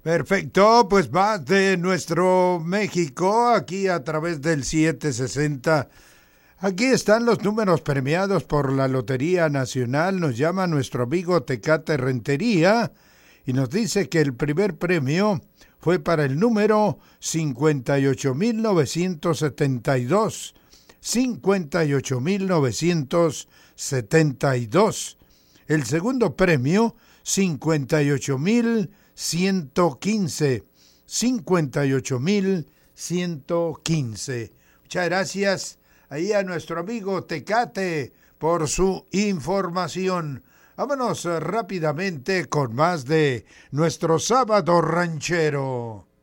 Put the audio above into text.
Perfecto, pues más de nuestro México, aquí a través del 760. Aquí están los números premiados por la Lotería Nacional. Nos llama nuestro amigo Tecate Rentería y nos dice que el primer premio fue para el número 58.972. 58.972. El segundo premio, 58.115. 58.115. Muchas gracias ahí a nuestro amigo Tecate por su información. Vámonos rápidamente con más de nuestro sábado ranchero.